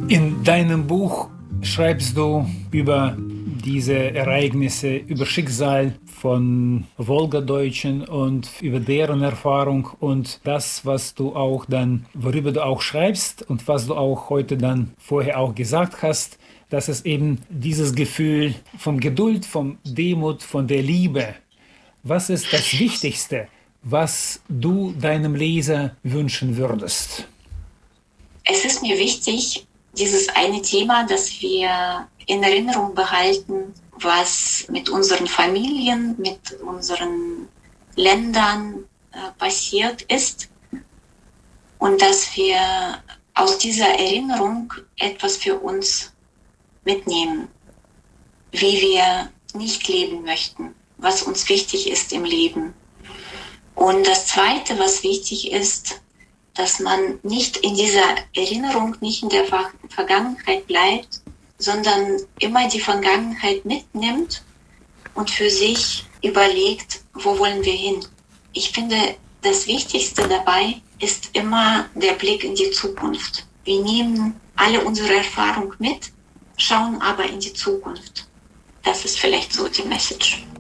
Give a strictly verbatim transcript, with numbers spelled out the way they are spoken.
In deinem Buch schreibst du über diese Ereignisse, über Schicksal von Wolgadeutschen und über deren Erfahrung und das, was du auch dann, worüber du auch schreibst und was du auch heute dann vorher auch gesagt hast, dass es eben dieses Gefühl von Geduld, von Demut, von der Liebe. Was ist das Wichtigste, was du deinem Leser wünschen würdest? Es ist mir wichtig, dieses eine Thema, dass wir in Erinnerung behalten, was mit unseren Familien, mit unseren Ländern äh, passiert ist und dass wir aus dieser Erinnerung etwas für uns mitnehmen, wie wir nicht leben möchten, was uns wichtig ist im Leben. Und das Zweite, was wichtig ist, dass man nicht in dieser Erinnerung, nicht in der Ver- Vergangenheit bleibt, sondern immer die Vergangenheit mitnimmt und für sich überlegt, wo wollen wir hin. Ich finde, das Wichtigste dabei ist immer der Blick in die Zukunft. Wir nehmen alle unsere Erfahrung mit, schauen aber in die Zukunft. Das ist vielleicht so die Message.